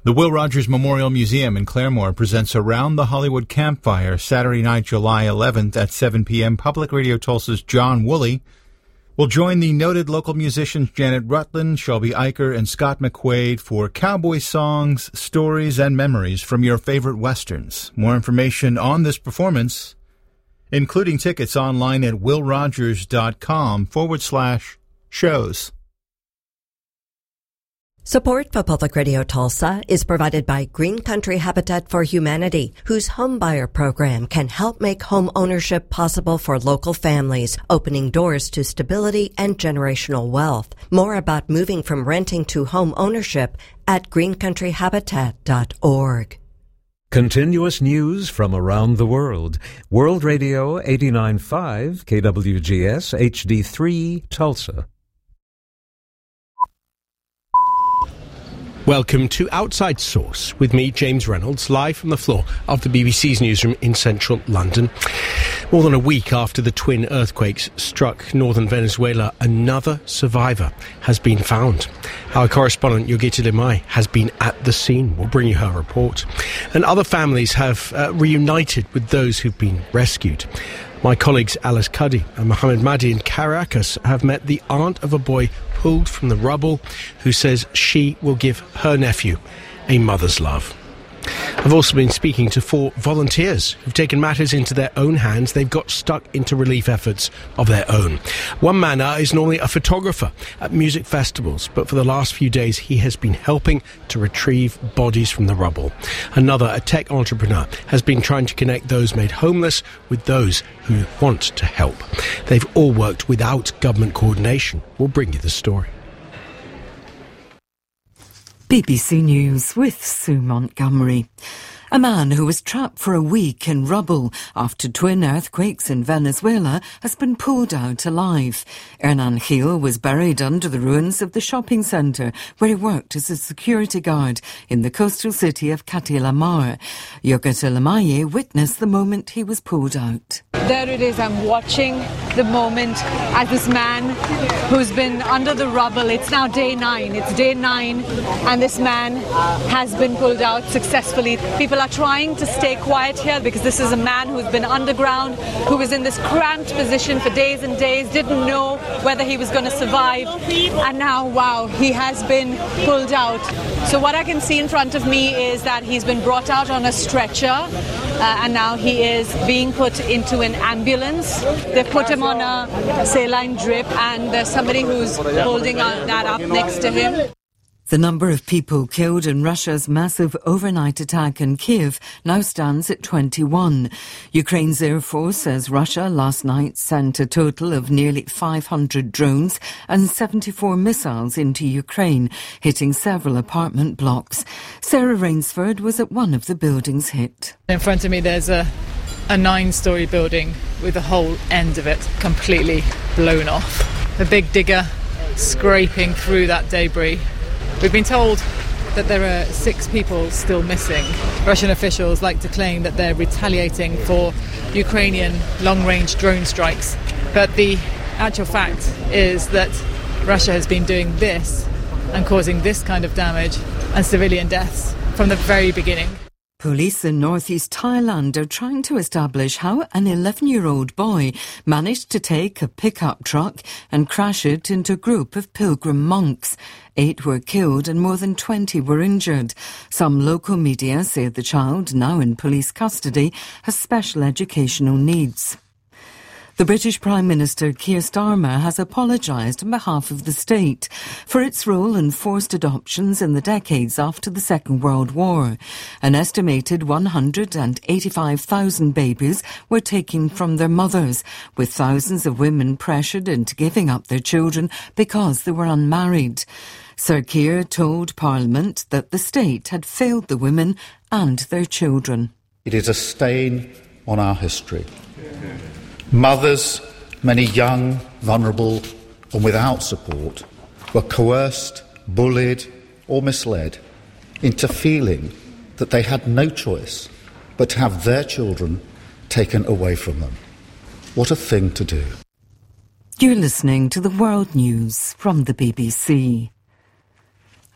The Will Rogers Memorial Museum in Claremore presents Around the Hollywood Campfire, Saturday night, July 11th at 7 p.m. Public Radio Tulsa's John Woolley will join the noted local musicians Janet Rutland, Shelby Eicher, and Scott McQuaid for cowboy songs, stories, and memories from your favorite westerns. More information on this performance, including tickets, online at willrogers.com/shows. Support for Public Radio Tulsa is provided by Green Country Habitat for Humanity, whose homebuyer program can help make home ownership possible for local families, opening doors to stability and generational wealth. More about moving from renting to home ownership at greencountryhabitat.org. Continuous news from around the world. World Radio 89.5 KWGS HD3 Tulsa. Welcome to Outside Source with me, James Reynolds, live from the floor of the BBC's newsroom in central London. More than a week after the twin earthquakes struck northern Venezuela, another survivor has been found. Our correspondent, Yogita Limai, has been at the scene. We'll bring you her report. And other families have reunited with those who've been rescued. My colleagues Alice Cuddy and Mohammed Mahdi in Caracas have met the aunt of a boy pulled from the rubble who says she will give her nephew a mother's love. I've also been speaking to 4 volunteers who've taken matters into their own hands. They've got stuck into relief efforts of their own. One man is normally a photographer at music festivals, but for the last few days he has been helping to retrieve bodies from the rubble. Another, a tech entrepreneur, has been trying to connect those made homeless with those who want to help. They've all worked without government coordination. We'll bring you the story. BBC News with Sue Montgomery. A man who was trapped for a week in rubble after twin earthquakes in Venezuela has been pulled out alive. Hernan Gil was buried under the ruins of the shopping centre where he worked as a security guard in the coastal city of Catilamar. Yogita Limai witnessed the moment he was pulled out. There it is. I'm watching the moment as this man who's been under the rubble, it's now day 9. It's day 9 and this man has been pulled out successfully. People are trying to stay quiet here because this is a man who's been underground, who was in this cramped position for days and days, didn't know whether he was going to survive, and now, wow, he has been pulled out. So what I can see in front of me is that he's been brought out on a stretcher and now he is being put into an ambulance. They've put him on a saline drip and there's somebody who's holding that up next to him. The number of people killed in Russia's massive overnight attack in Kiev now stands at 21. Ukraine's Air Force says Russia last night sent a total of nearly 500 drones and 74 missiles into Ukraine, hitting several apartment blocks. Sarah Rainsford was at one of the buildings hit. In front of me there's a 9-storey building with the whole end of it completely blown off. A big digger scraping through that debris. We've been told that there are 6 people still missing. Russian officials like to claim that they're retaliating for Ukrainian long-range drone strikes. But the actual fact is that Russia has been doing this and causing this kind of damage and civilian deaths from the very beginning. Police in northeast Thailand are trying to establish how an 11-year-old boy managed to take a pickup truck and crash it into a group of pilgrim monks. 8 were killed and more than 20 were injured. Some local media say the child, now in police custody, has special educational needs. The British Prime Minister Keir Starmer has apologised on behalf of the state for its role in forced adoptions in the decades after the Second World War. An estimated 185,000 babies were taken from their mothers, with thousands of women pressured into giving up their children because they were unmarried. Sir Keir told Parliament that the state had failed the women and their children. It is a stain on our history. Mothers, many young, vulnerable and without support, were coerced, bullied or misled into feeling that they had no choice but to have their children taken away from them. What a thing to do. You're listening to the World News from the BBC.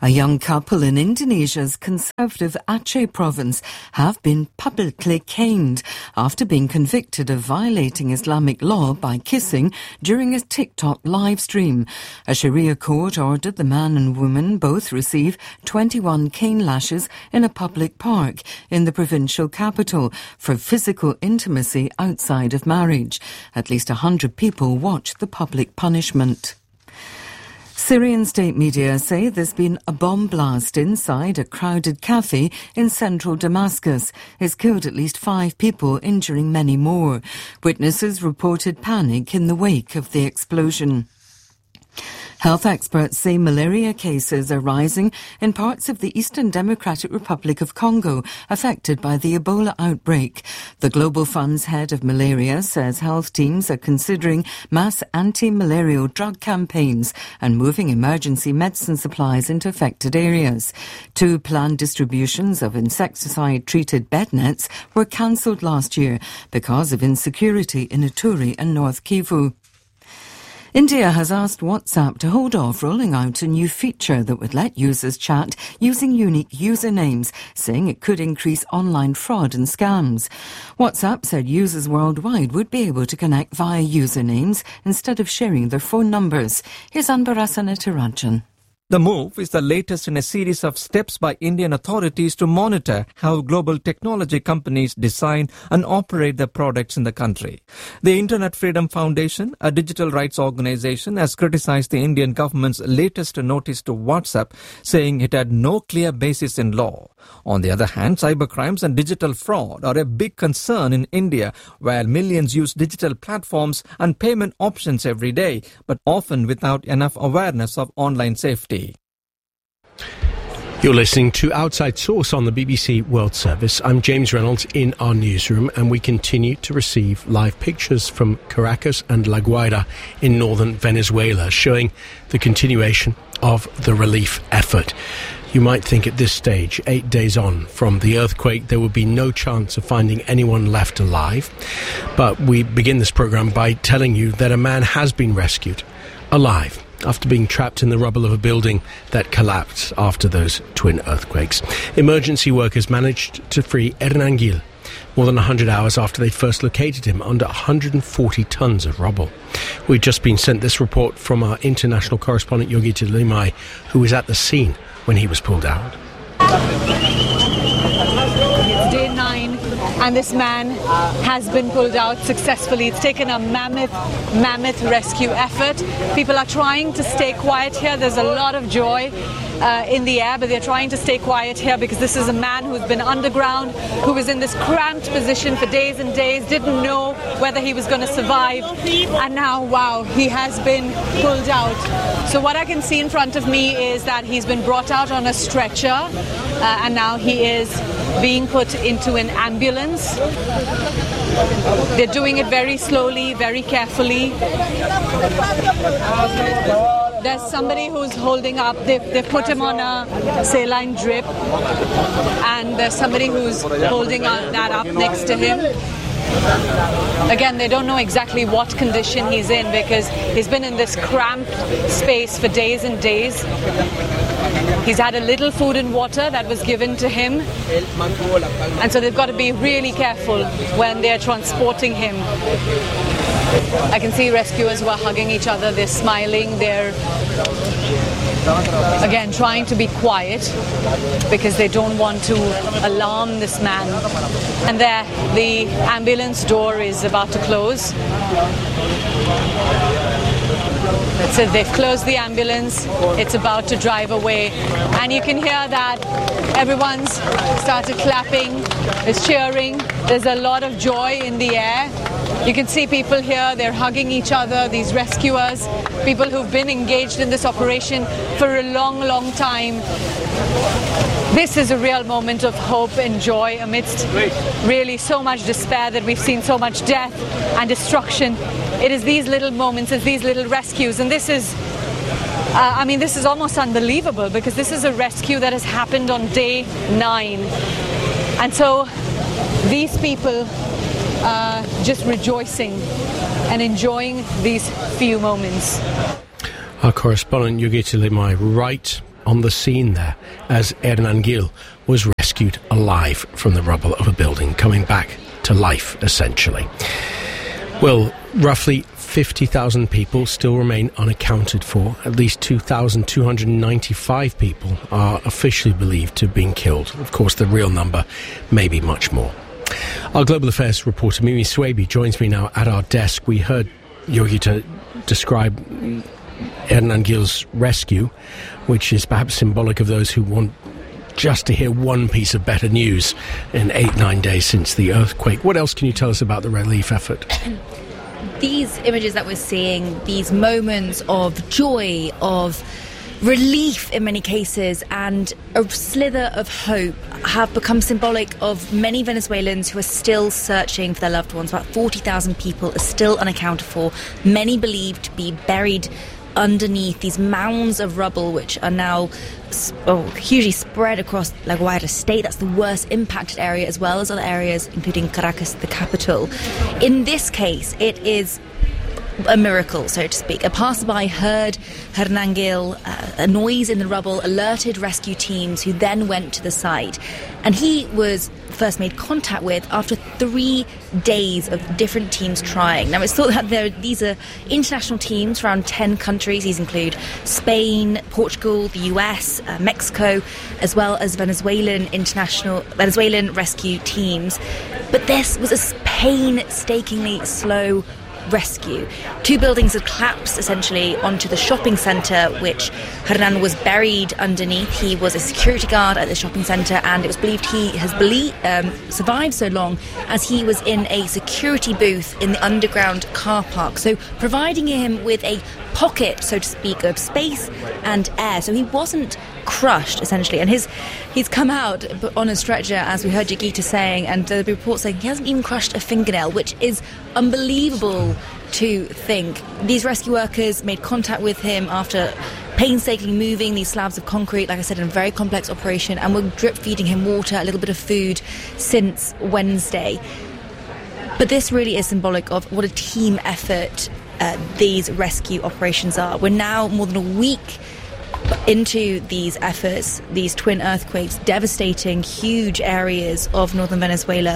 A young couple in Indonesia's conservative Aceh province have been publicly caned after being convicted of violating Islamic law by kissing during a TikTok live stream. A Sharia court ordered the man and woman both receive 21 cane lashes in a public park in the provincial capital for physical intimacy outside of marriage. At least 100 people watched the public punishment. Syrian state media say there's been a bomb blast inside a crowded cafe in central Damascus. It's killed at least 5 people, injuring many more. Witnesses reported panic in the wake of the explosion. Health experts say malaria cases are rising in parts of the Eastern Democratic Republic of Congo affected by the Ebola outbreak. The Global Fund's head of malaria says health teams are considering mass anti-malarial drug campaigns and moving emergency medicine supplies into affected areas. 2 planned distributions of insecticide-treated bed nets were cancelled last year because of insecurity in Ituri and North Kivu. India has asked WhatsApp to hold off rolling out a new feature that would let users chat using unique usernames, saying it could increase online fraud and scams. WhatsApp said users worldwide would be able to connect via usernames instead of sharing their phone numbers. Here's Anbarasana Tirajan. The move is the latest in a series of steps by Indian authorities to monitor how global technology companies design and operate their products in the country. The Internet Freedom Foundation, a digital rights organization, has criticized the Indian government's latest notice to WhatsApp, saying it had no clear basis in law. On the other hand, cybercrimes and digital fraud are a big concern in India, where millions use digital platforms and payment options every day, but often without enough awareness of online safety. You're listening to Outside Source on the BBC World Service. I'm James Reynolds in our newsroom, and we continue to receive live pictures from Caracas and La Guaira in northern Venezuela, showing the continuation of the relief effort. You might think at this stage, 8 days on from the earthquake, there would be no chance of finding anyone left alive. But we begin this programme by telling you that a man has been rescued alive after being trapped in the rubble of a building that collapsed after those twin earthquakes. Emergency workers managed to free Hernan Gil more than 100 hours after they first located him under 140 tons of rubble. We've just been sent this report from our international correspondent Yogita Limai, who was at the scene when he was pulled out. It's day 9 and this man has been pulled out successfully. It's taken a mammoth rescue effort. People are trying to stay quiet here. There's a lot of joy in the air, but they're trying to stay quiet here because this is a man who's been underground, who was in this cramped position for days and days, didn't know whether he was going to survive, and now, wow, he has been pulled out. So what I can see in front of me is that he's been brought out on a stretcher, and now he is being put into an ambulance. They're doing it very slowly, very carefully. There's somebody who's holding up, they've put him on a saline drip, and there's somebody who's holding that up next to him. Again, they don't know exactly what condition he's in because he's been in this cramped space for days and days. He's had a little food and water that was given to him, and so they've got to be really careful when they're transporting him. I can see rescuers who are hugging each other, they're smiling, they're again trying to be quiet because they don't want to alarm this man. And there, the ambulance door is about to close. That's it, they've closed the ambulance, it's about to drive away, and you can hear that everyone's started clapping, there's cheering, there's a lot of joy in the air. You can see people here, they're hugging each other, these rescuers, people who've been engaged in this operation for a long, long time. This is a real moment of hope and joy amidst really so much despair that we've seen, so much death and destruction. It is these little moments, it's these little rescues, and this is this is almost unbelievable because this is a rescue that has happened on day 9. And so these people are just rejoicing and enjoying these few moments. Our correspondent Yogita Limai right on the scene there as Hernan Gil was rescued alive from the rubble of a building, coming back to life, essentially. Well, roughly 50,000 people still remain unaccounted for. At least 2,295 people are officially believed to have been killed. Of course, the real number may be much more. Our global affairs reporter Mimi Swaby joins me now at our desk. We heard Yogita describe Hernan Gil's rescue, which is perhaps symbolic of those who want just to hear one piece of better news in 8-9 days since the earthquake. What else can you tell us about the relief effort? These images that we're seeing, these moments of joy, of relief in many cases, and a slither of hope have become symbolic of many Venezuelans who are still searching for their loved ones. About 40,000 people are still unaccounted for, many believed to be buried underneath these mounds of rubble, which are now hugely spread across La Guaira state. That's the worst impacted area, as well as other areas, including Caracas, the capital. In this case, it is a miracle, so to speak. A passerby heard Hernan Gil, a noise in the rubble, alerted rescue teams who then went to the site. And he was first made contact with after 3 days of different teams trying. Now, it's thought that these are international teams around 10 countries. These include Spain, Portugal, the US, Mexico, as well as Venezuelan rescue teams. But this was a painstakingly slow rescue. 2 buildings had collapsed essentially onto the shopping centre, which Hernan was buried underneath. He was a security guard at the shopping centre, and it was believed he has survived so long as he was in a security booth in the underground car park, so providing him with a pocket, so to speak, of space and air. So he wasn't crushed, essentially. And he's come out on a stretcher, as we heard Yogita saying, and the report saying he hasn't even crushed a fingernail, which is unbelievable to think. These rescue workers made contact with him after painstakingly moving these slabs of concrete, like I said, in a very complex operation, and were drip feeding him water, a little bit of food, since Wednesday. But this really is symbolic of what a team effort these rescue operations are. We're now more than a week into these efforts, these twin earthquakes devastating huge areas of northern Venezuela.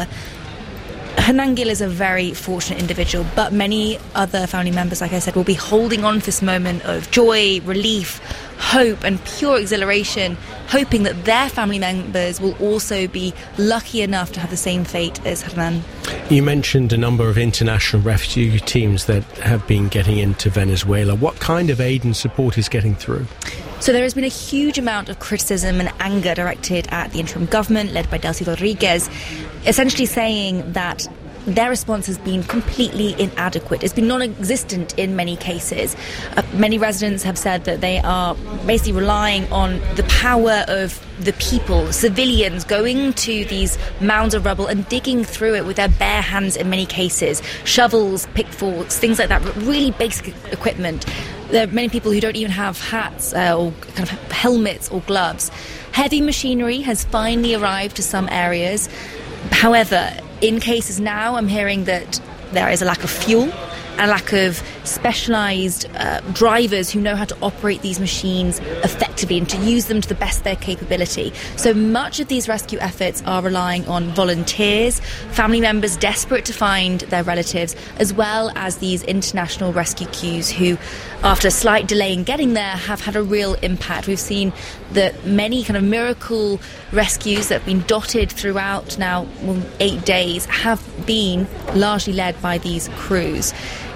Hernan Gil is a very fortunate individual, but many other family members, like I said, will be holding on to this moment of joy, relief, hope and pure exhilaration, hoping that their family members will also be lucky enough to have the same fate as Hernan. You mentioned a number of international rescue teams that have been getting into Venezuela. What kind of aid and support is getting through? So there has been a huge amount of criticism and anger directed at the interim government led by Delcy Rodriguez, essentially saying that their response has been completely inadequate. It's been non-existent in many cases. Many residents have said that they are basically relying on the power of the people, civilians, going to these mounds of rubble and digging through it with their bare hands in many cases. Shovels, pitchforks, things like that, really basic equipment. There are many people who don't even have hats or kind of helmets or gloves. Heavy machinery has finally arrived to some areas. However, in cases now, I'm hearing that there is a lack of fuel, a lack of specialised drivers who know how to operate these machines effectively and to use them to the best of their capability. So much of these rescue efforts are relying on volunteers, family members desperate to find their relatives, as well as these international rescue crews who, after a slight delay in getting there, have had a real impact. We've seen that many kind of miracle rescues that have been dotted throughout now 8 days have been largely led by these crews.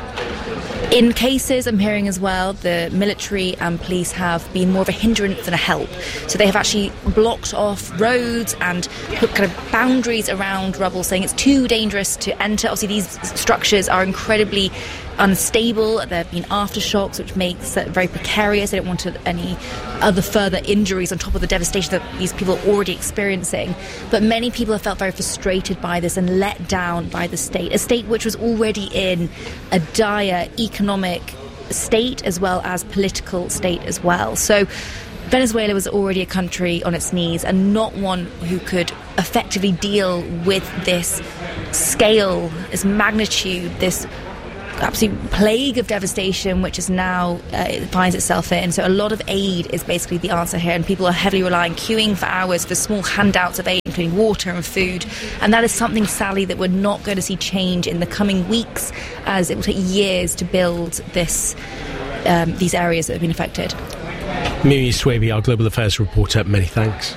In cases, I'm hearing as well, the military and police have been more of a hindrance than a help. So they have actually blocked off roads and put kind of boundaries around rubble, saying it's too dangerous to enter. Obviously, these structures are incredibly unstable. There have been aftershocks, which makes it very precarious. They don't want any other further injuries on top of the devastation that these people are already experiencing. But many people have felt very frustrated by this and let down by the state, a state which was already in a dire economic state as well as political state as well. So Venezuela was already a country on its knees and not one who could effectively deal with this scale, this magnitude, this absolute plague of devastation which is now finds itself in. So a lot of aid is basically the answer here, and people are heavily relying, queuing for hours for small handouts of aid, including water and food. And that is something, sadly, that we're not going to see change in the coming weeks, as it will take years to build these areas that have been affected. Mimi Swaby, our Global Affairs reporter, many thanks.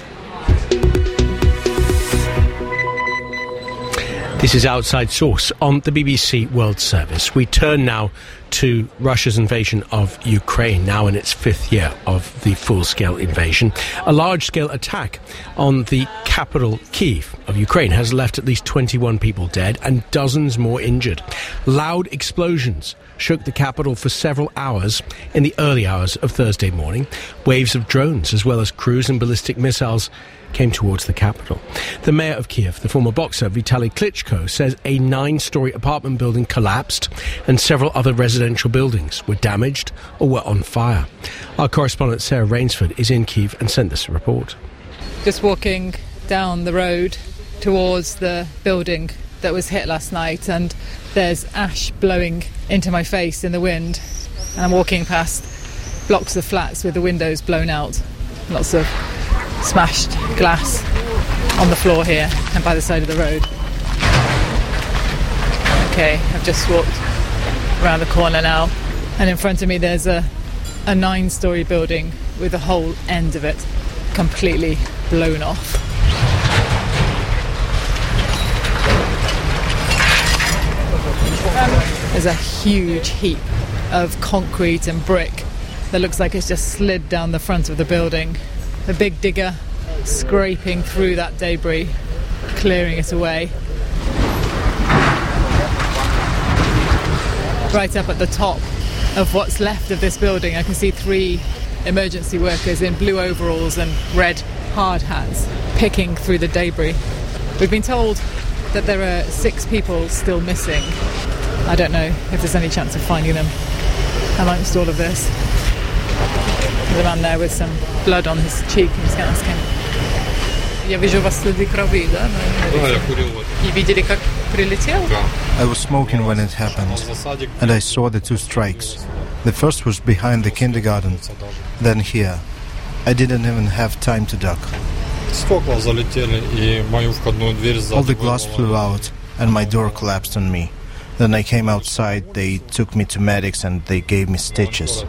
This is Outside Source on the BBC World Service. We turn now to Russia's invasion of Ukraine, now in its fifth year of the full-scale invasion. A large-scale attack on the capital, Kyiv, of Ukraine has left at least 21 people dead and dozens more injured. Loud explosions shook the capital for several hours in the early hours of Thursday morning. Waves of drones, as well as cruise and ballistic missiles, came towards the capital. The mayor of Kyiv, the former boxer Vitaly Klitschko, says a 9-story apartment building collapsed and several other residential buildings were damaged or were on fire. Our correspondent Sarah Rainsford is in Kyiv and sent this report. Just walking down the road towards the building that was hit last night, and there's ash blowing into my face in the wind, and I'm walking past blocks of flats with the windows blown out. Lots of smashed glass on the floor here and by the side of the road. Okay, I've just walked around the corner now, and in front of me there's a 9-story building with the whole end of it completely blown off. There's a huge heap of concrete and brick that looks like it's just slid down the front of the building. The big digger scraping through that debris, clearing it away. Right up at the top of what's left of this building, I can see 3 emergency workers in blue overalls and red hard hats picking through the debris. We've been told that there are 6 people still missing. I don't know if there's any chance of finding them amongst all of this. There's a man there with some blood on his cheek. I'm just going to ask him. I was smoking when it happened, and I saw the 2 strikes. The first was behind the kindergarten, then here. I didn't even have time to duck. All the glass flew out, and my door collapsed on me. Then I came outside, they took me to medics, and they gave me stitches.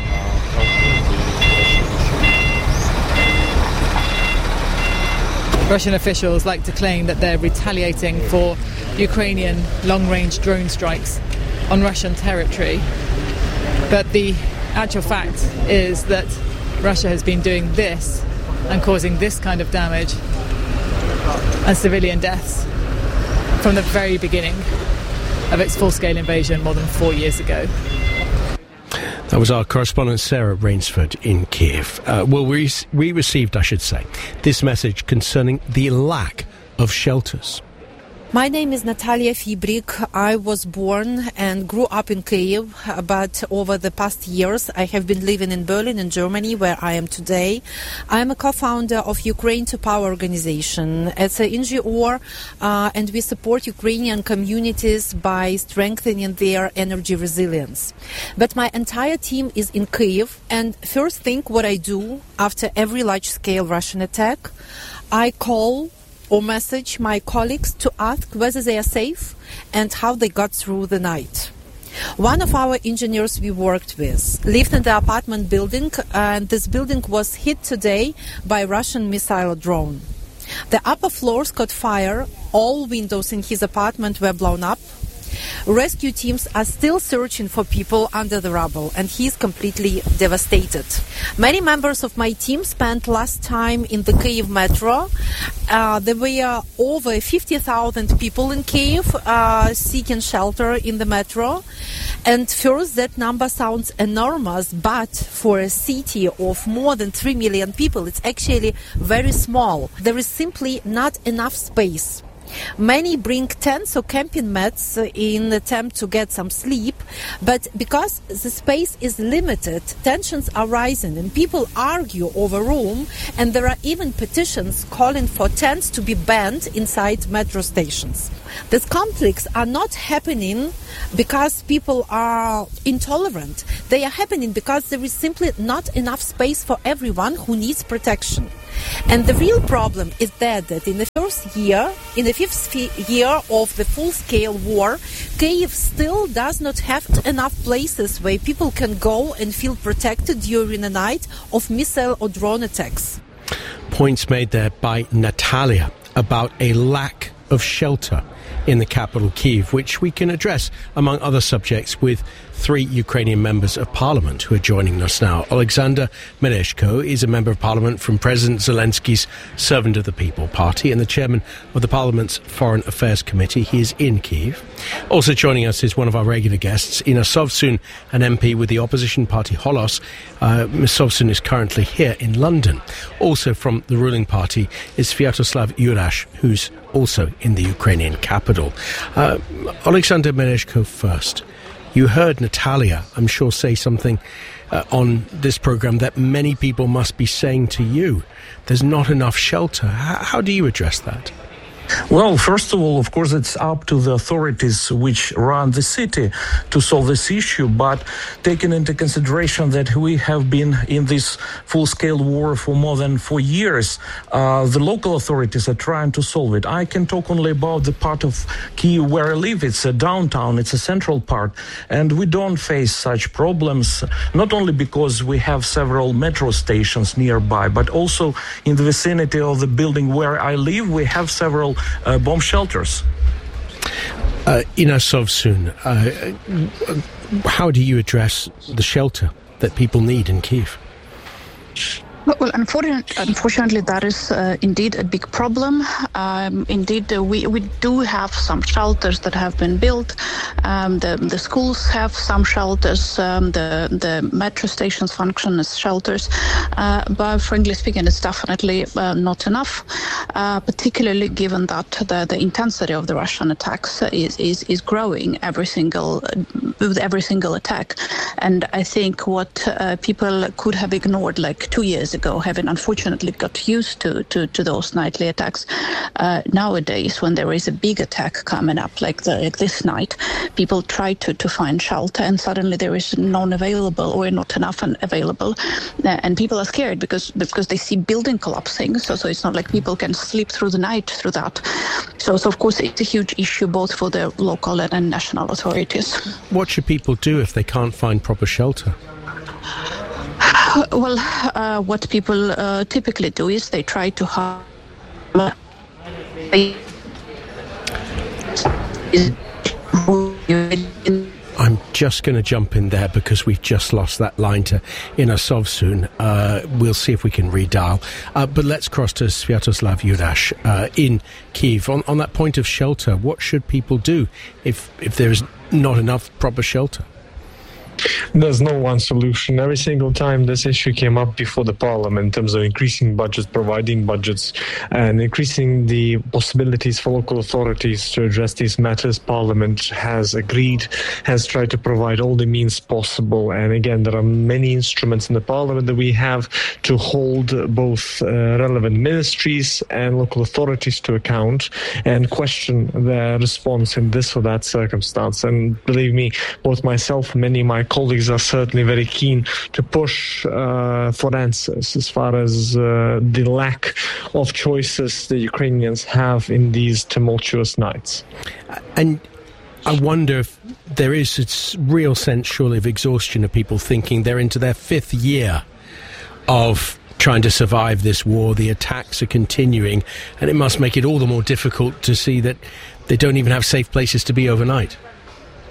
Russian officials like to claim that they're retaliating for Ukrainian long-range drone strikes on Russian territory. But the actual fact is that Russia has been doing this and causing this kind of damage and civilian deaths from the very beginning of its full-scale invasion more than 4 years ago. That was our correspondent Sarah Rainsford in Kyiv. We received, I should say, this message concerning the lack of shelters. My name is Natalia Fibrik. I was born and grew up in Kyiv, but over the past years I have been living in Berlin, in Germany, where I am today. I am a co-founder of Ukraine to Power organization. It's an NGO, and we support Ukrainian communities by strengthening their energy resilience. But my entire team is in Kyiv, and first thing what I do after every large-scale Russian attack, I call or message my colleagues to ask whether they are safe and how they got through the night. One of our engineers we worked with lived in the apartment building, and this building was hit today by a Russian missile drone. The upper floors caught fire, all windows in his apartment were blown up. Rescue teams are still searching for people under the rubble, and he is completely devastated. Many members of my team spent last time in the Kyiv metro. There were over 50,000 people in Kyiv seeking shelter in the metro. And first, that number sounds enormous, but for a city of more than 3 million people, it's actually very small. There is simply not enough space Many bring tents or camping mats in an attempt to get some sleep, but because the space is limited, tensions are rising and people argue over room, and there are even petitions calling for tents to be banned inside metro stations. These conflicts are not happening because people are intolerant. They are happening because there is simply not enough space for everyone who needs protection. And the real problem is that in the fifth year of the full-scale war, Kyiv still does not have enough places where people can go and feel protected during a night of missile or drone attacks. Points made there by Natalia about a lack of shelter in the capital, Kyiv, which we can address, among other subjects, with three Ukrainian members of parliament who are joining us now. Alexander Mereshko is a member of parliament from President Zelensky's Servant of the People party and the chairman of the parliament's Foreign Affairs Committee. He is in Kyiv. Also joining us is one of our regular guests, Inna Sovsun, an MP with the opposition party Holos. Ms. Sovsun is currently here in London. Also from the ruling party is Sviatoslav Yurash, who's also in the Ukrainian capital. Alexander Mereshko first. You heard Natalia, I'm sure, say something on this programme that many people must be saying to you. There's not enough shelter. How do you address that? Well, first of all, of course, it's up to the authorities which run the city to solve this issue. But taking into consideration that we have been in this full-scale war for more than 4 years, the local authorities are trying to solve it. I can talk only about the part of Kyiv where I live. It's a downtown, it's a central part. And we don't face such problems, not only because we have several metro stations nearby, but also in the vicinity of the building where I live, we have several bomb shelters. Inna Sovsun, how do you address the shelter that people need in Kyiv? Well, unfortunately, that is indeed a big problem. We do have some shelters that have been built. The schools have some shelters. The metro stations function as shelters. But frankly speaking, it's definitely not enough, particularly given that the intensity of the Russian attacks is growing with every single attack. And I think what people could have ignored like 2 years ago, having unfortunately got used to those nightly attacks, nowadays when there is a big attack coming up like this night, people try to find shelter and suddenly there is none available or not enough available, and people are scared because they see building collapsing, so it's not like people can sleep through the night through that. So of course it's a huge issue both for the local and national authorities. What should people do if they can't find proper shelter? Well, what people typically do is they try to have I'm just going to jump in there because we've just lost that line to Inna Sovsun. We'll see if we can redial. But let's cross to Sviatoslav Yurash in Kyiv. On that point of shelter, what should people do if there is not enough proper shelter? There's no one solution. Every single time this issue came up before the parliament in terms of increasing budgets, providing budgets, and increasing the possibilities for local authorities to address these matters, parliament has agreed, has tried to provide all the means possible. And again, there are many instruments in the parliament that we have to hold both relevant ministries and local authorities to account and question their response in this or that circumstance. And believe me, both myself and many of my colleagues are certainly very keen to push for answers as far as the lack of choices the Ukrainians have in these tumultuous nights. And I wonder if there is a real sense, surely, of exhaustion of people thinking they're into their 5th year of trying to survive this war. The attacks are continuing, and it must make it all the more difficult to see that they don't even have safe places to be overnight.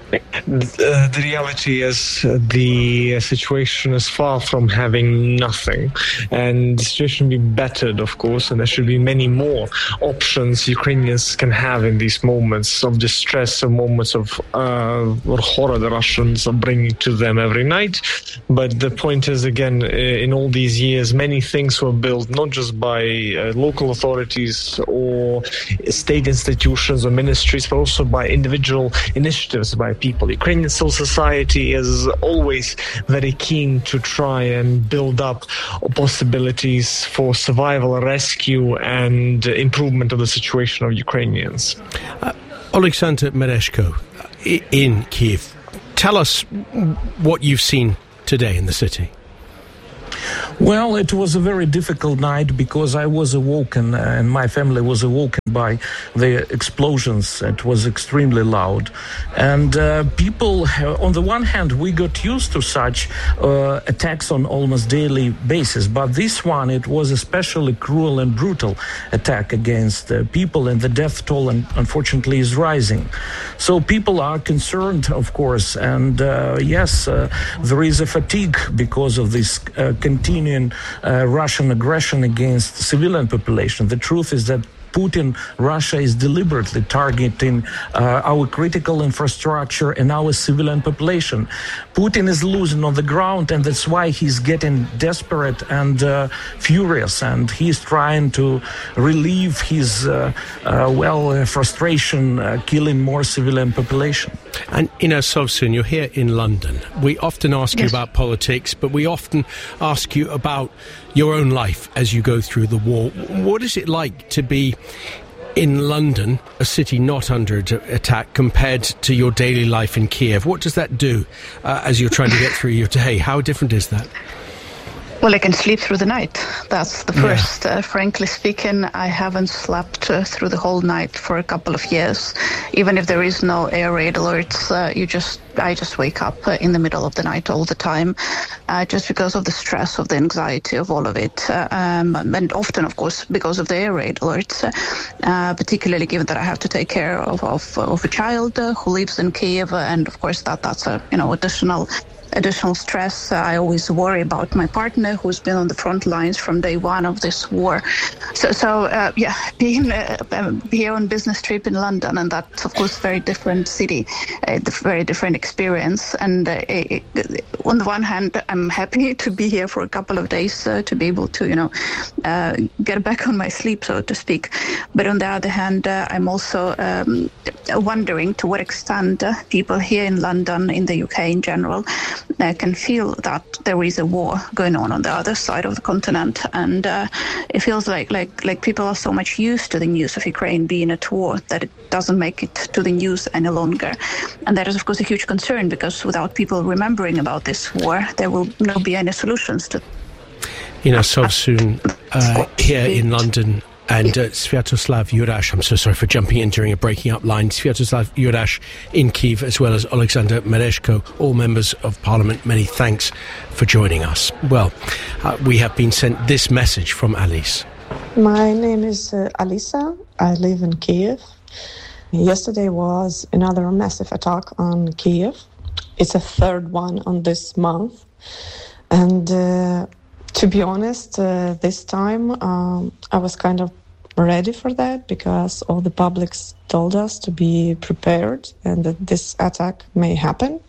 The reality is the situation is far from having nothing, and the situation should be bettered, of course, and there should be many more options Ukrainians can have in these moments of distress, of moments of horror the Russians are bringing to them every night. But the point is, again, in all these years, many things were built not just by local authorities or state institutions or ministries, but also by individual initiatives, by people. Ukrainian civil society is always very keen to try and build up possibilities for survival, rescue, and improvement of the situation of Ukrainians. Alexander Mereshko, in Kiev, tell us what you've seen today in the city. Well, it was a very difficult night because I was awoken and my family was awoken by the explosions. It was extremely loud. And people, on the one hand, we got used to such attacks on almost daily basis. But this one, it was especially cruel and brutal attack against people, and the death toll, unfortunately, is rising. So people are concerned, of course. And yes, there is a fatigue because of this continuing Russian aggression against civilian population. The truth is that Russia is deliberately targeting our critical infrastructure and our civilian population. Putin is losing on the ground, and that's why he's getting desperate and furious, and he's trying to relieve his, frustration, killing more civilian population. And Ina Sovsun, you're here in London. We often ask you about politics, but we often ask you about your own life as you go through the war. What is it like to be in London, a city not under attack, compared to your daily life in Kiev? What does that do as you're trying to get through your day? How different is that? Well, I can sleep through the night. That's the first. Frankly speaking, I haven't slept through the whole night for a couple of years. Even if there is no air raid alerts, I just wake up in the middle of the night all the time, just because of the stress, of the anxiety of all of it. And often, of course, because of the air raid alerts, particularly given that I have to take care of a child who lives in Kiev. And of course, that's a, additional stress. I always worry about my partner who's been on the front lines from day one of this war. So being here on business trip in London, and that's of course very different city, very different experience. And on the one hand, I'm happy to be here for a couple of days to be able to, get back on my sleep, so to speak. But on the other hand, I'm also wondering to what extent people here in London, in the UK in general, can feel that there is a war going on the other side of the continent, and it feels like people are so much used to the news of Ukraine being at war that it doesn't make it to the news any longer. And that is, of course, a huge concern, because without people remembering about this war, there will not be any solutions to. Ina Sovsun, here in London. And Sviatoslav Jurash, I'm so sorry for jumping in during a breaking up line. Sviatoslav Jurash in Kyiv, as well as Alexander Mereshko, all members of Parliament. Many thanks for joining us. Well, we have been sent this message from Alice. My name is Alisa. I live in Kiev. Yesterday was another massive attack on Kiev. It's a third one on this month. And to be honest, this time I was kind of ready for that, because all the publics told us to be prepared and that this attack may happen.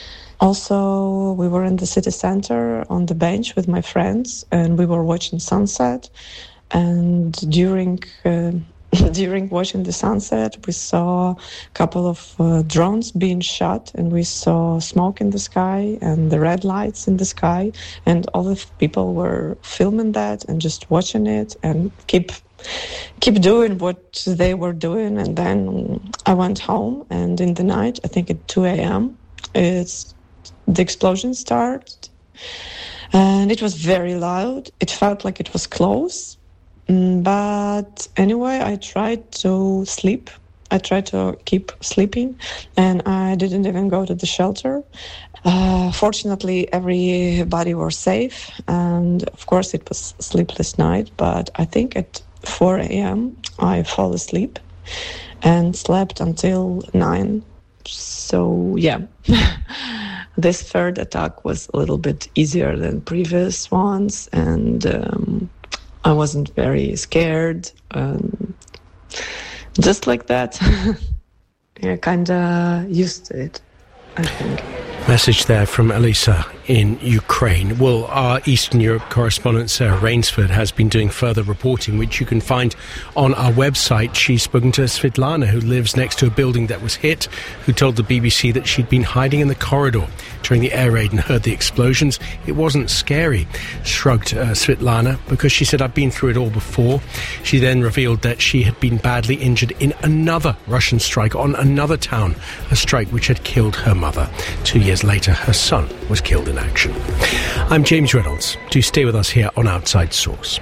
Also, we were in the city center on the bench with my friends, and we were watching sunset. And during watching the sunset, we saw a couple of drones being shot, and we saw smoke in the sky and the red lights in the sky, and all the people were filming that and just watching it and keep doing what they were doing. And then I went home, and in the night, I think at 2 a.m., the explosion started, and it was very loud. It felt like it was close. But anyway, I tried to sleep. I tried to keep sleeping, and I didn't even go to the shelter. Fortunately, everybody was safe, and of course it was a sleepless night. But I think at 4 a.m. I fell asleep and slept until 9. So, yeah, this third attack was a little bit easier than previous ones, and I wasn't very scared. Just like that, yeah, kind of used to it, I think. Message there from Elisa in Ukraine. Well, our Eastern Europe correspondent Sarah Rainsford has been doing further reporting, which you can find on our website. She's spoken to Svetlana, who lives next to a building that was hit, who told the BBC that she'd been hiding in the corridor during the air raid and heard the explosions. It wasn't scary, shrugged Svetlana, because she said, I've been through it all before. She then revealed that she had been badly injured in another Russian strike on another town, a strike which had killed her mother. 2 years later, her son was killed in action. I'm James Reynolds. Do stay with us here on Outside Source.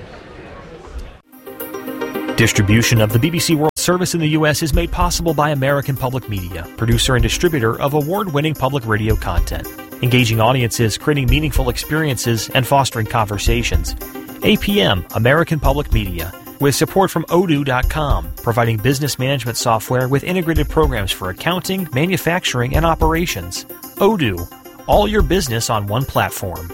Distribution of the BBC World Service in the U.S. is made possible by American Public Media, producer and distributor of award-winning public radio content, engaging audiences, creating meaningful experiences, and fostering conversations. APM, American Public Media, with support from Odoo.com, providing business management software with integrated programs for accounting, manufacturing, and operations. Odoo, all your business on one platform.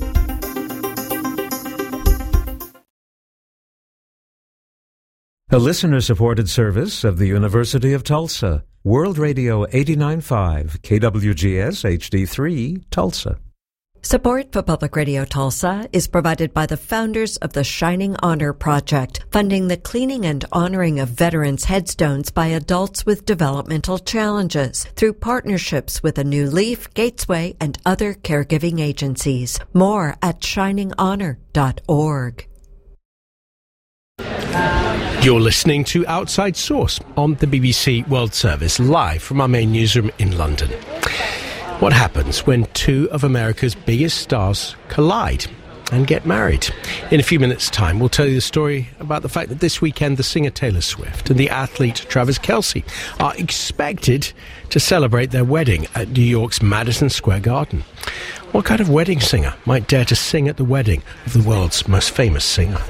A listener-supported service of the University of Tulsa. World Radio 89.5, KWGS HD3, Tulsa. Support for Public Radio Tulsa is provided by the founders of the Shining Honor Project, funding the cleaning and honoring of veterans' headstones by adults with developmental challenges through partnerships with A New Leaf, Gatesway, and other caregiving agencies. More at shininghonor.org. You're listening to Outside Source on the BBC World Service, live from our main newsroom in London. What happens when two of America's biggest stars collide and get married? In a few minutes' time, we'll tell you the story about the fact that this weekend the singer Taylor Swift and the athlete Travis Kelce are expected to celebrate their wedding at New York's Madison Square Garden. What kind of wedding singer might dare to sing at the wedding of the world's most famous singer?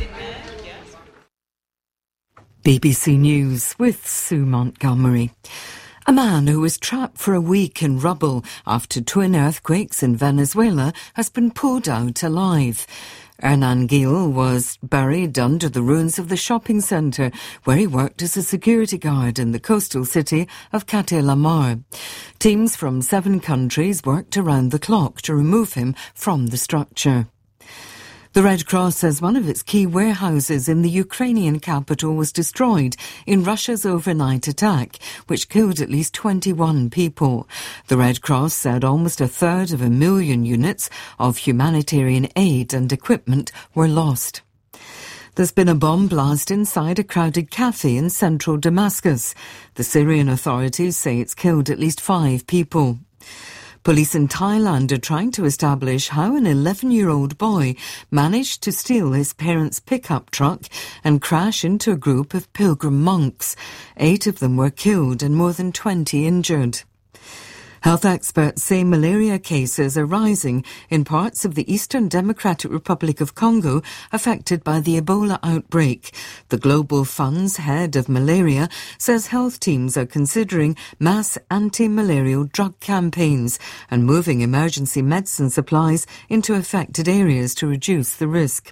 BBC News with Sue Montgomery. A man who was trapped for a week in rubble after twin earthquakes in Venezuela has been pulled out alive. Hernan Gil was buried under the ruins of the shopping centre where he worked as a security guard in the coastal city of Caté-la-Mar. Teams from 7 countries worked around the clock to remove him from the structure. The Red Cross says one of its key warehouses in the Ukrainian capital was destroyed in Russia's overnight attack, which killed at least 21 people. The Red Cross said almost 1/3 units of humanitarian aid and equipment were lost. There's been a bomb blast inside a crowded cafe in central Damascus. The Syrian authorities say it's killed at least 5 people. Police in Thailand are trying to establish how an 11-year-old boy managed to steal his parents' pickup truck and crash into a group of pilgrim monks. 8 of them were killed and more than 20 injured. Health experts say malaria cases are rising in parts of the Eastern Democratic Republic of Congo affected by the Ebola outbreak. The Global Fund's head of malaria says health teams are considering mass anti-malarial drug campaigns and moving emergency medicine supplies into affected areas to reduce the risk.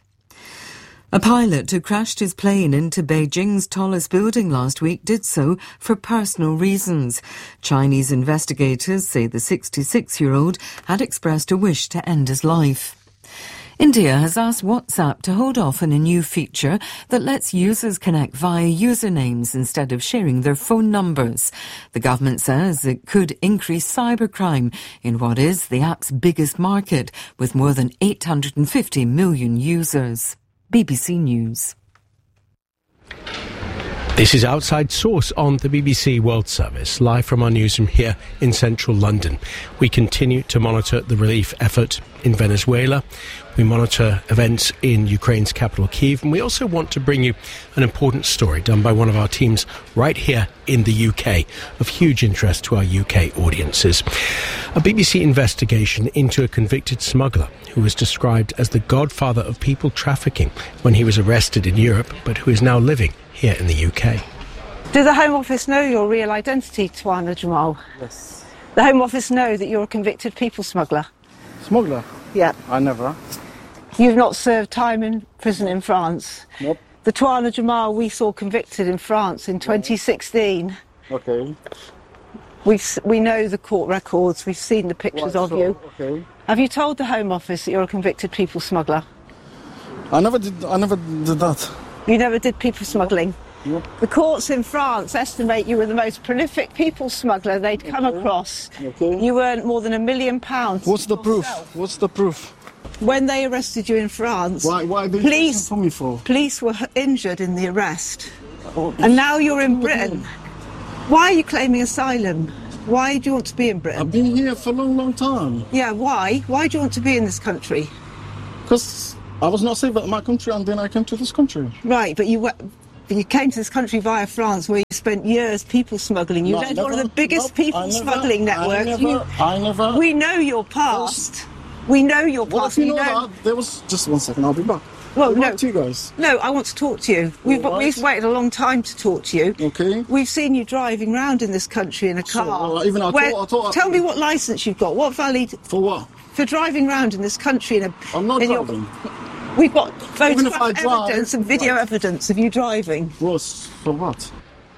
A pilot who crashed his plane into Beijing's tallest building last week did so for personal reasons. Chinese investigators say the 66-year-old had expressed a wish to end his life. India has asked WhatsApp to hold off on a new feature that lets users connect via usernames instead of sharing their phone numbers. The government says it could increase cybercrime in what is the app's biggest market, with more than 850 million users. BBC News. This is Outside Source on the BBC World Service, live from our newsroom here in central London. We continue to monitor the relief effort in Venezuela. We monitor events in Ukraine's capital, Kyiv, and we also want to bring you an important story done by one of our teams right here in the UK, of huge interest to our UK audiences. A BBC investigation into a convicted smuggler who was described as the godfather of people trafficking when he was arrested in Europe, but who is now living here in the UK. Do the Home Office know your real identity, Twana Jamal? Yes. The Home Office know that you're a convicted people smuggler? Smuggler? Yeah. I never. You've not served time in prison in France? Nope. The Twana Jamal we saw convicted in France in 2016. Okay. We know the court records, we've seen the pictures of you. Okay. Have you told the Home Office that you're a convicted people smuggler? I never did that. You never did people smuggling? Nope. The courts in France estimate you were the most prolific people smuggler they'd come across. Okay. You earned more than £1 million. What's the proof? What's the proof? When they arrested you in France, why did you for me for? Police were injured in the arrest. And now you're in Britain. Why are you claiming asylum? Why do you want to be in Britain? I've been here for a long, long time. Yeah, why? Why do you want to be in this country? Because I was not safe at my country and then I came to this country. Right, but you came to this country via France where you spent years people smuggling. You led one of the biggest people smuggling networks. I never. We know your past. We know your past. Well, if you know that, there was... Just 1 second, I'll be back. Well, no. To you guys. No, I want to talk to you. We've waited a long time to talk to you. Okay. We've seen you driving around in this country in a car. Tell me what licence you've got. What valid... For what? For driving around in this country in a... I'm not driving. We've got photograph evidence and video evidence of you driving. For what?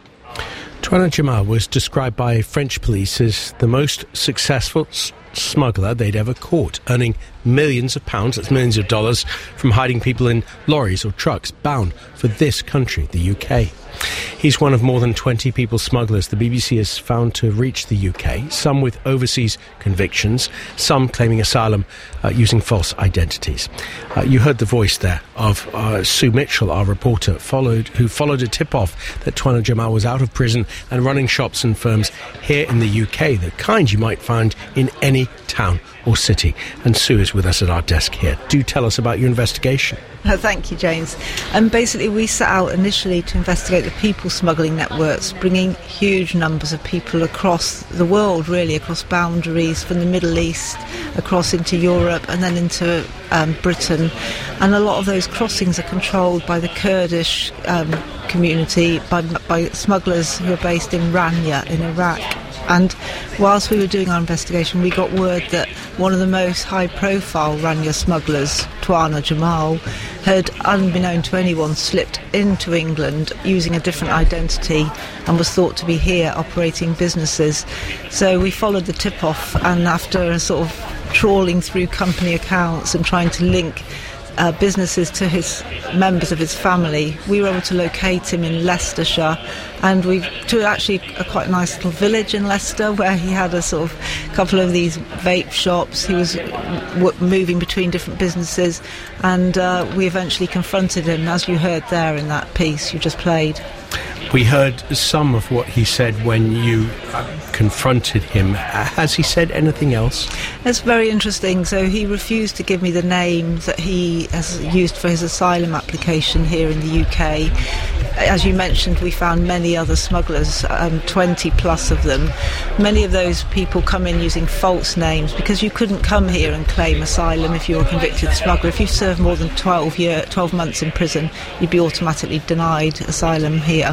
Twana Jamal was described by French police as the most successful smuggler they'd ever caught, earning millions of pounds, that's millions of dollars, from hiding people in lorries or trucks bound for this country, the UK. He's one of more than 20 people smugglers the BBC has found to reach the UK, some with overseas convictions, some claiming asylum using false identities. You heard the voice there of Sue Mitchell, our reporter, who followed a tip-off that Twana Jamal was out of prison and running shops and firms here in the UK, the kind you might find in any town or city. And Sue is with us at our desk here. Do tell us about your investigation. Thank you, James. Basically, we set out initially to investigate the people smuggling networks, bringing huge numbers of people across the world, really, across boundaries from the Middle East, across into Europe and then into Britain. And a lot of those crossings are controlled by the Kurdish community, by smugglers who are based in Rania in Iraq. And whilst we were doing our investigation, we got word that one of the most high-profile Rania smugglers, Twana Jamal, had, unbeknown to anyone, slipped into England using a different identity and was thought to be here operating businesses. So we followed the tip-off, and after a sort of trawling through company accounts and trying to link businesses to his members of his family, we were able to locate him in Leicestershire, and to actually a quite nice little village in Leicester where he had a sort of couple of these vape shops. He was moving between different businesses, and we eventually confronted him, as you heard there in that piece you just played. We heard some of what he said when you confronted him. Has he said anything else? It's very interesting. So he refused to give me the name that he has used for his asylum application here in the UK. As you mentioned, we found many other smugglers, 20 plus of them. Many of those people come in using false names, because you couldn't come here and claim asylum if you're a convicted smuggler. If you served more than 12 months in prison, you'd be automatically denied asylum here.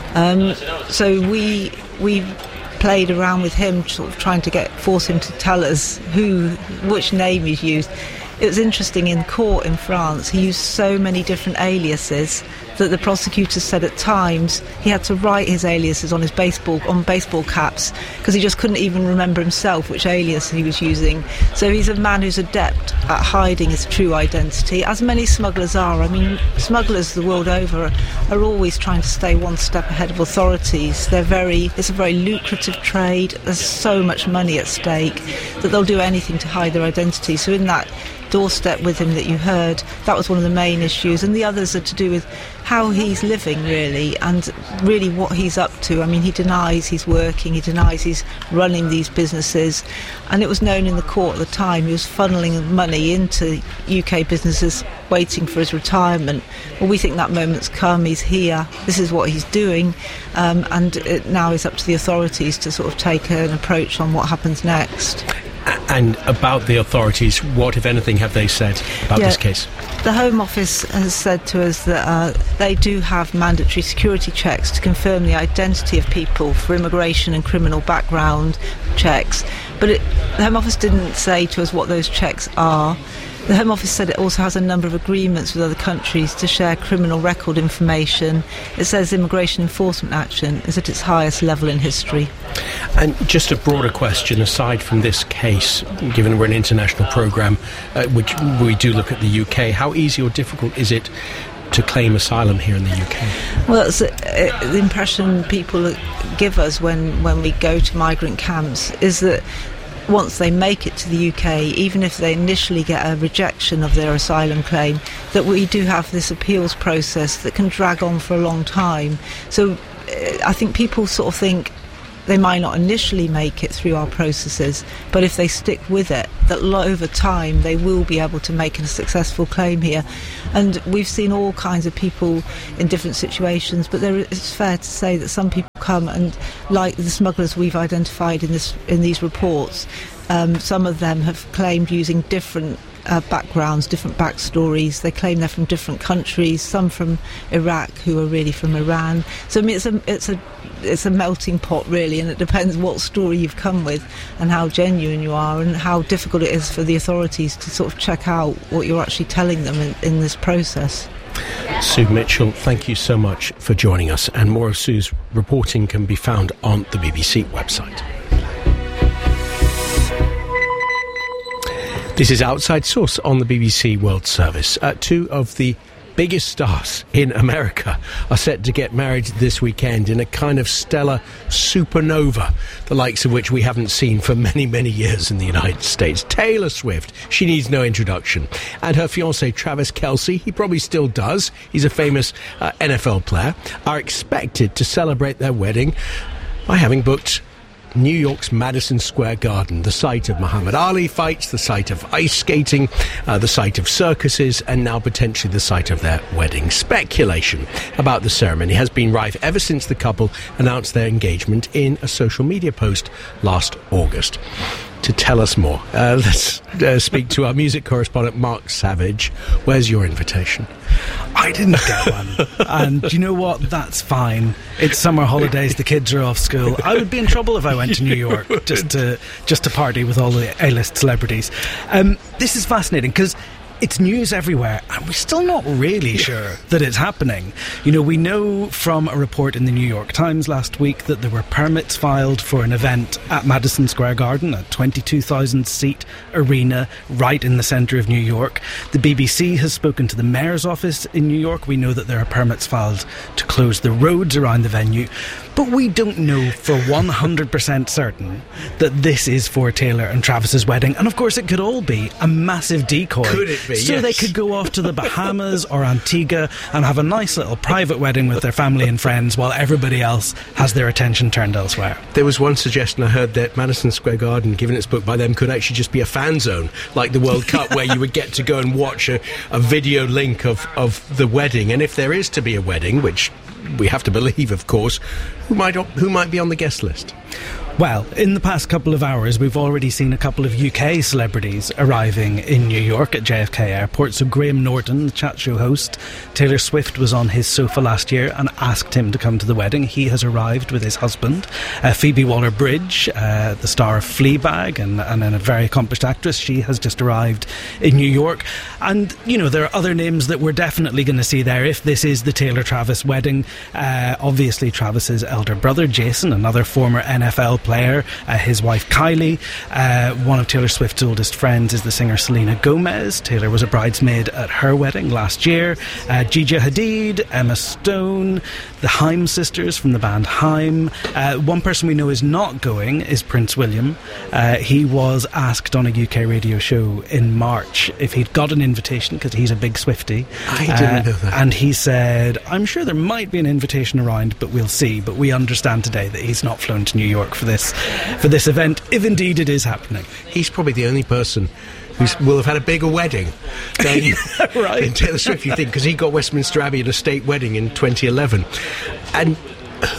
So we played around with him, sort of trying to force him to tell us which name he's used. It was interesting, in court in France, he used so many different aliases that the prosecutors said at times he had to write his aliases on baseball caps, because he just couldn't even remember himself which alias he was using. So he's a man who's adept at hiding his true identity, as many smugglers are. I mean, smugglers the world over are always trying to stay one step ahead of authorities. It's a very lucrative trade. There's so much money at stake that they'll do anything to hide their identity. So in that doorstep with him that you heard, that was one of the main issues, and the others are to do with how he's living, really, and really what he's up to. I mean, he denies he's working, he denies he's running these businesses, and it was known in the court at the time he was funneling money into UK businesses waiting for his retirement. Well, we think that moment's come. He's here, this is what he's doing, and it now is up to the authorities to sort of take an approach on what happens next. And about the authorities, what, if anything, have they said about this case? The Home Office has said to us that they do have mandatory security checks to confirm the identity of people for immigration and criminal background checks. But the Home Office didn't say to us what those checks are. The Home Office said it also has a number of agreements with other countries to share criminal record information. It says immigration enforcement action is at its highest level in history. And just a broader question, aside from this case, given we're an international programme, which we do look at the UK, how easy or difficult is it to claim asylum here in the UK? Well, it's the impression people give us when we go to migrant camps is that once they make it to the UK, even if they initially get a rejection of their asylum claim, that we do have this appeals process that can drag on for a long time. So I think people sort of think they might not initially make it through our processes, but if they stick with it, that over time they will be able to make a successful claim here. And we've seen all kinds of people in different situations, but it's fair to say that some people come and, like the smugglers we've identified in these reports, some of them have claimed using different backgrounds, different backstories. They claim they're from different countries, some from Iraq who are really from Iran. So I mean, it's a melting pot really, and it depends what story you've come with and how genuine you are and how difficult it is for the authorities to sort of check out what you're actually telling them in this process. Sue Mitchell, thank you so much for joining us, and more of Sue's reporting can be found on the BBC website. This is Outside Source on the BBC World Service. Two of the biggest stars in America are set to get married this weekend in a kind of stellar supernova, the likes of which we haven't seen for many, many years in the United States. Taylor Swift, she needs no introduction, and her fiancé Travis Kelce, he probably still does, he's a famous NFL player, are expected to celebrate their wedding by having booked New York's Madison Square Garden, the site of Muhammad Ali fights, the site of ice skating, the site of circuses, and now potentially the site of their wedding. Speculation about the ceremony has been rife ever since the couple announced their engagement in a social media post last August. To tell us more, let's speak to our music correspondent Mark Savage. Where's your invitation? I didn't get one. And you know what? That's fine. It's summer holidays, the kids are off school. I would be in trouble if I went to New York just to party with all the A-list celebrities. This is fascinating because it's news everywhere, and we're still not really sure that it's happening. You know, we know from a report in the New York Times last week that there were permits filed for an event at Madison Square Garden, a 22,000-seat arena right in the centre of New York. The BBC has spoken to the mayor's office in New York. We know that there are permits filed to close the roads around the venue. But we don't know for 100% certain that this is for Taylor and Travis's wedding. And of course it could all be a massive decoy. Could it be? So yes. They could go off to the Bahamas or Antigua and have a nice little private wedding with their family and friends while everybody else has their attention turned elsewhere. There was one suggestion I heard that Madison Square Garden, given its book by them, could actually just be a fan zone, like the World Cup, where you would get to go and watch a video link of the wedding. And if there is to be a wedding, which we have to believe, of course, who might be on the guest list? Well, in the past couple of hours, we've already seen a couple of UK celebrities arriving in New York at JFK Airport. So Graham Norton, the chat show host, Taylor Swift was on his sofa last year and asked him to come to the wedding. He has arrived with his husband. Phoebe Waller-Bridge, the star of Fleabag and a very accomplished actress, she has just arrived in New York. And, you know, there are other names that we're definitely going to see there if this is the Taylor-Travis wedding. Obviously, Travis's elder brother, Jason, another former NFL player, his wife Kylie. One of Taylor Swift's oldest friends is the singer Selena Gomez. Taylor was a bridesmaid at her wedding last year. Gigi Hadid, Emma Stone, the Haim sisters from the band Haim. One person we know is not going is Prince William. He was asked on a UK radio show in March if he'd got an invitation because he's a big Swiftie. I didn't know that. And he said, I'm sure there might be an invitation around, but we'll see. But we understand today that he's not flown to New York for this event, if indeed it is happening. He's probably the only person who will have had a bigger wedding than, right. than Taylor Swift, you think, because he got Westminster Abbey at a state wedding in 2011. And who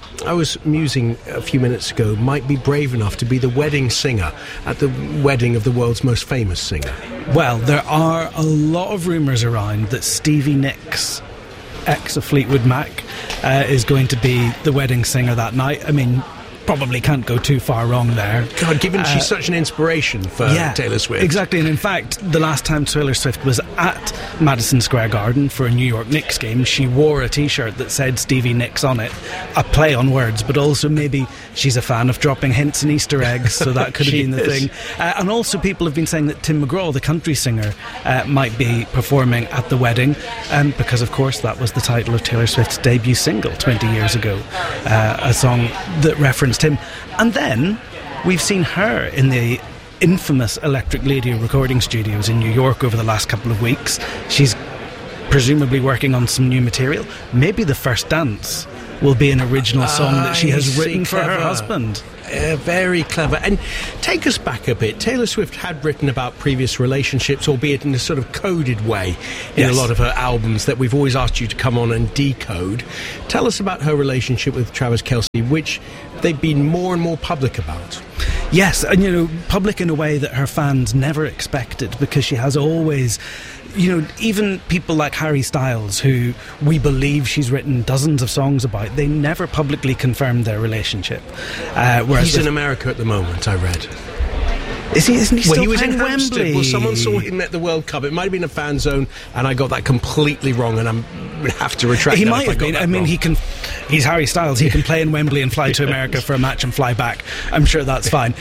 I was musing a few minutes ago, might be brave enough to be the wedding singer at the wedding of the world's most famous singer? Well, there are a lot of rumours around that Stevie Nicks, ex of Fleetwood Mac, is going to be the wedding singer that night. I mean, probably can't go too far wrong there. God, given she's such an inspiration for Taylor Swift. Exactly, and in fact, the last time Taylor Swift was at Madison Square Garden for a New York Knicks game, she wore a T-shirt that said Stevie Nicks on it, a play on words, but also maybe she's a fan of dropping hints and Easter eggs, so that could have been the thing. And also people have been saying that Tim McGraw, the country singer, might be performing at the wedding, because of course that was the title of Taylor Swift's debut single 20 years ago, a song that referenced him. And then we've seen her in the infamous Electric Lady recording studios in New York over the last couple of weeks. She's presumably working on some new material. Maybe The First Dance will be an original song that she has written for her husband. Very clever. And take us back a bit. Taylor Swift had written about previous relationships, albeit in a sort of coded way in a lot of her albums that we've always asked you to come on and decode. Tell us about her relationship with Travis Kelce, which they've been more and more public about. Yes, and public in a way that her fans never expected, because she has always... even people like Harry Styles, who we believe she's written dozens of songs about, they never publicly confirmed their relationship. He's in America at the moment, I read. Isn't he still he was in playing Hampstead. Wembley? Well, someone saw him at the World Cup. It might have been a fan zone, and I got that completely wrong, and I have to retract He that might have been. I mean, he's Harry Styles. He can play in Wembley and fly to America for a match and fly back. I'm sure that's fine.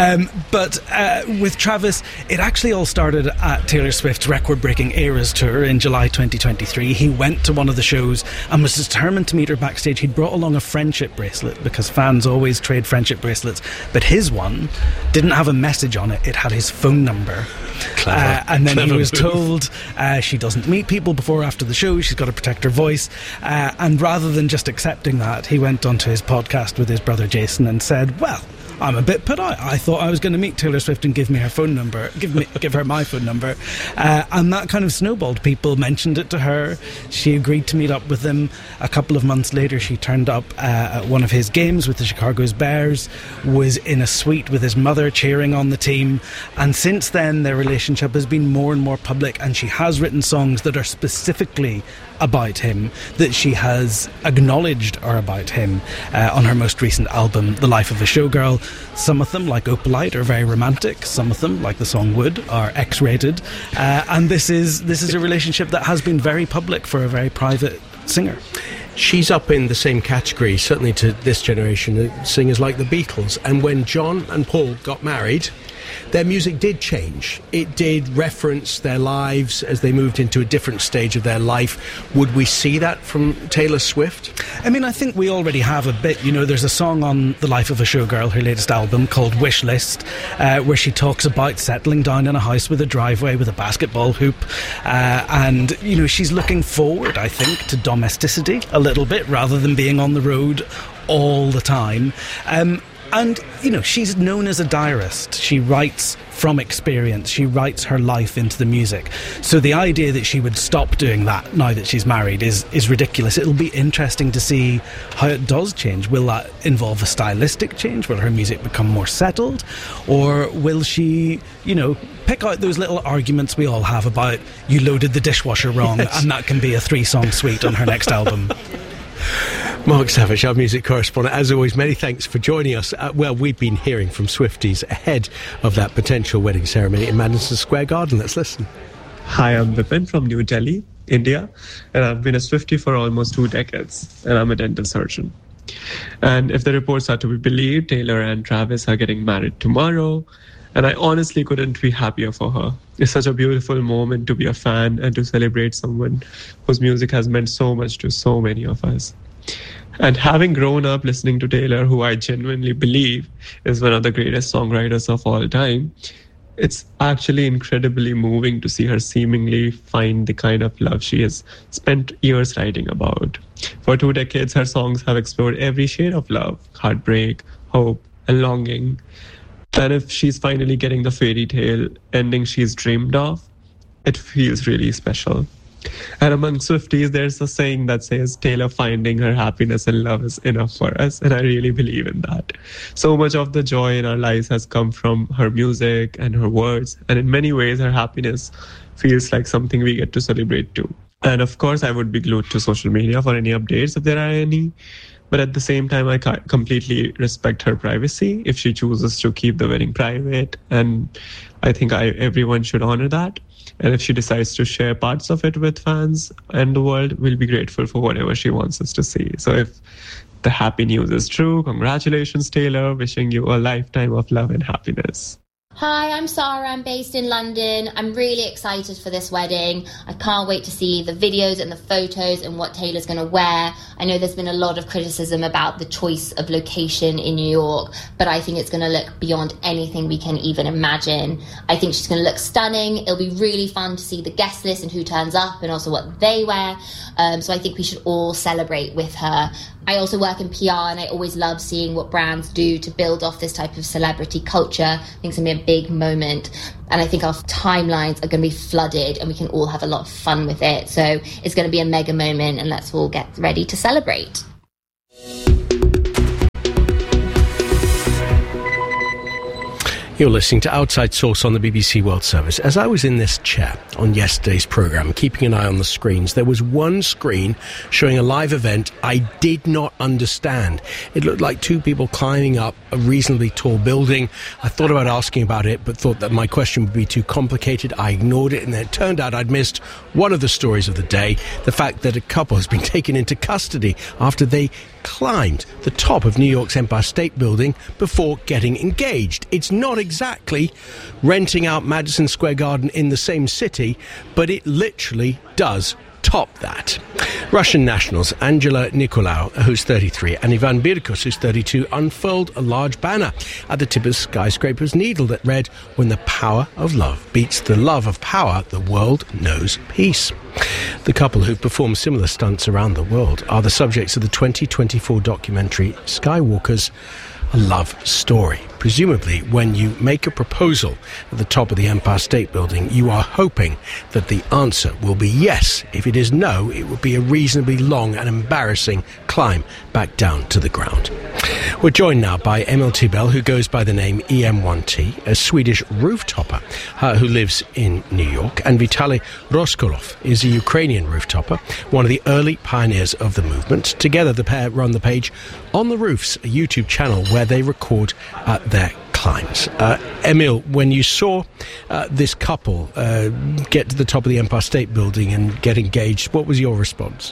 But with Travis, it actually all started at Taylor Swift's record-breaking Eras tour in July 2023. He went to one of the shows and was determined to meet her backstage. He'd brought along a friendship bracelet, because fans always trade friendship bracelets. But his one didn't have a message on it. It had his phone number. Clever. And then Clever he was move. told she doesn't meet people before or after the show. She's got to protect her voice. And rather than just accepting that, he went onto his podcast with his brother Jason and said, well, I'm a bit put out. I thought I was going to meet Taylor Swift and give me her phone number, give her my phone number, and that kind of snowballed. People mentioned it to her. She agreed to meet up with him. A couple of months later, she turned up at one of his games with the Chicago Bears, was in a suite with his mother cheering on the team, and since then their relationship has been more and more public, and she has written songs that are specifically about him, that she has acknowledged are about him on her most recent album, The Life of a Showgirl. Some of them, like Opalite, are very romantic. Some of them, like the song Wood, are X-rated. And this is a relationship that has been very public for a very private singer. She's up in the same category, certainly to this generation, singers like the Beatles. And when John and Paul got married, their music did change. It did reference their lives as they moved into a different stage of their life. Would we see that from Taylor Swift? I mean, I think we already have a bit. There's a song on The Life of a Showgirl, her latest album, called Wish List, where she talks about settling down in a house with a driveway with a basketball hoop. And she's looking forward, I think, to domesticity a little bit, rather than being on the road all the time. And, she's known as a diarist. She writes from experience. She writes her life into the music. So the idea that she would stop doing that now that she's married is ridiculous. It'll be interesting to see how it does change. Will that involve a stylistic change? Will her music become more settled? Or will she, pick out those little arguments we all have about you loaded the dishwasher wrong, Yes. and that can be a 3-song suite on her next album? Mark Savage, our music correspondent, as always, many thanks for joining us. We've been hearing from Swifties ahead of that potential wedding ceremony in Madison Square Garden. Let's listen. Hi, I'm Vipin from New Delhi, India, and I've been a Swiftie for almost 2 decades, and I'm a dental surgeon. And if the reports are to be believed, Taylor and Travis are getting married tomorrow, and I honestly couldn't be happier for her. It's such a beautiful moment to be a fan and to celebrate someone whose music has meant so much to so many of us. And having grown up listening to Taylor, who I genuinely believe is one of the greatest songwriters of all time, it's actually incredibly moving to see her seemingly find the kind of love she has spent years writing about. For 2 decades, her songs have explored every shade of love, heartbreak, hope, and longing. And if she's finally getting the fairy tale ending she's dreamed of, it feels really special. And among Swifties, there's a saying that says, Taylor finding her happiness and love is enough for us. And I really believe in that. So much of the joy in our lives has come from her music and her words. And in many ways, her happiness feels like something we get to celebrate too. And of course, I would be glued to social media for any updates if there are any. But at the same time, I completely respect her privacy if she chooses to keep the wedding private. And I think everyone should honor that. And if she decides to share parts of it with fans and the world, we'll be grateful for whatever she wants us to see. So if the happy news is true, congratulations, Taylor. Wishing you a lifetime of love and happiness. Hi, I'm Sarah. I'm based in London. I'm really excited for this wedding. I can't wait to see the videos and the photos and what Taylor's going to wear. I know there's been a lot of criticism about the choice of location in New York, but I think it's going to look beyond anything we can even imagine. I think she's going to look stunning. It'll be really fun to see the guest list and who turns up and also what they wear. So I think we should all celebrate with her. I also work in PR and I always love seeing what brands do to build off this type of celebrity culture. I think it's going to be a big moment. And I think our timelines are going to be flooded and we can all have a lot of fun with it. So it's going to be a mega moment and let's all get ready to celebrate. You're listening to Outside Source on the BBC World Service. As I was in this chair on yesterday's programme, keeping an eye on the screens, there was one screen showing a live event I did not understand. It looked like two people climbing up a reasonably tall building. I thought about asking about it, but thought that my question would be too complicated. I ignored it, and then it turned out I'd missed one of the stories of the day, the fact that a couple has been taken into custody after they climbed the top of New York's Empire State Building before getting engaged. It's not exactly renting out Madison Square Garden in the same city, but it literally does top that. Russian nationals Angela Nicolau, who's 33, and Ivan Birkus, who's 32, unfurled a large banner at the tip of Skyscraper's Needle that read, "When the power of love beats the love of power, the world knows peace." The couple who've performed similar stunts around the world are the subjects of the 2024 documentary Skywalkers, A Love Story. Presumably, when you make a proposal at the top of the Empire State Building, you are hoping that the answer will be yes. If it is no, it would be a reasonably long and embarrassing climb back down to the ground. We're joined now by Emil Tibel, who goes by the name EM1T, a Swedish rooftopper who lives in New York, and Vitaly Roskolov is a Ukrainian rooftopper, one of the early pioneers of the movement. Together, the pair run the page On the Roofs, a YouTube channel where they record their climbs. Emil, when you saw this couple get to the top of the Empire State Building and get engaged, what was your response?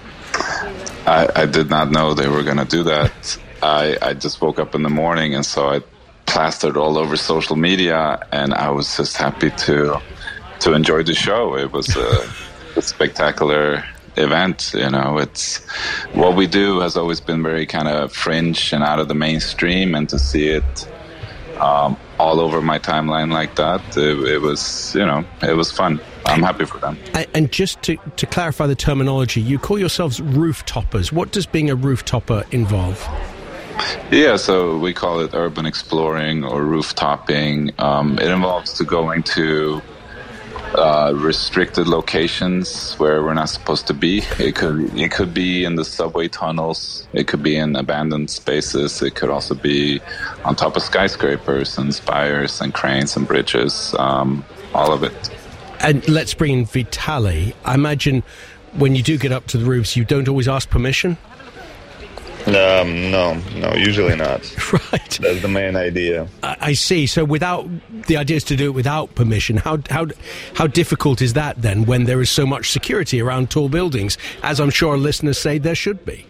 I did not know they were going to do that. I just woke up in the morning and saw it plastered all over social media, and I was just happy to enjoy the show. It was a spectacular event. You know, it's what we do has always been very kind of fringe and out of the mainstream, and to see it all over my timeline like that, it was, you know, it was fun. I'm happy for them. And just to clarify the terminology, you call yourselves rooftoppers. What does being a rooftopper involve? Yeah, so we call it urban exploring or rooftopping. It involves to going to restricted locations where we're not supposed to be. It could be in the subway tunnels. It could be in abandoned spaces. It could also be on top of skyscrapers and spires and cranes and bridges. All of it. And let's bring in Vitaly. I imagine when you do get up to the roofs, you don't always ask permission? No, usually not. Right. That's the main idea. I see. So the idea is to do it without permission. How difficult is that then when there is so much security around tall buildings, as I'm sure listeners say there should be?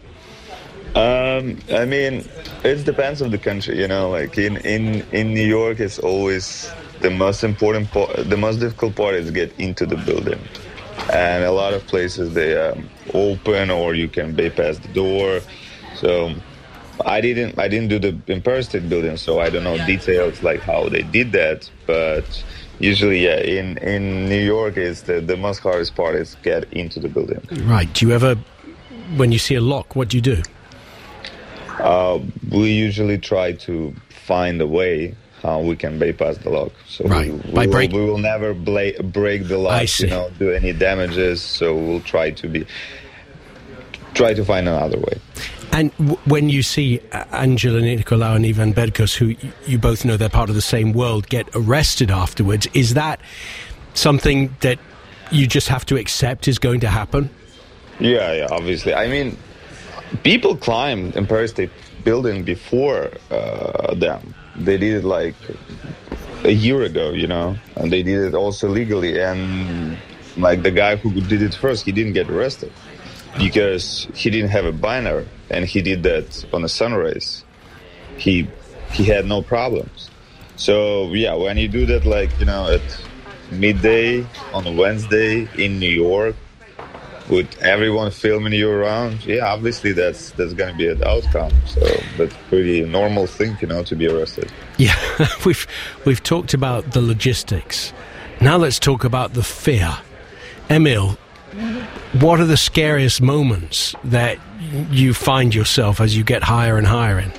I mean, it depends on the country, you know, like in New York, it's always the most important part, the most difficult part is get into the building. And a lot of places they open or you can bypass the door. So I didn't do the Empire State Building, so I don't know details like how they did that. But usually, yeah, in New York, is the most hardest part is get into the building. Right. Do you ever, when you see a lock, what do you do? We usually try to find a way how we can bypass the lock. So right. we will never break the lock, do any damages. So we'll try to find another way. And when you see Angela Nicolau and Ivan Berkos, who you both know they're part of the same world, get arrested afterwards, is that something that you just have to accept is going to happen? Yeah, obviously. I mean, people climbed Empire State Building before them. They did it like a year ago, and they did it also legally. And like the guy who did it first, he didn't get arrested because he didn't have a banner, and he did that on a sunrise. He had no problems. So yeah, when you do that, at midday on a Wednesday in New York, with everyone filming you around, obviously that's going to be an outcome. So that's pretty normal thing, to be arrested. Yeah, we've talked about the logistics. Now let's talk about the fear. Emil, what are the scariest moments that you find yourself as you get higher and higher in?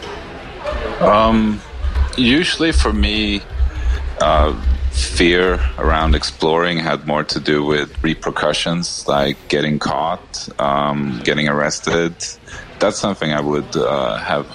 Usually for me, fear around exploring had more to do with repercussions, like getting caught, getting arrested. That's something I would have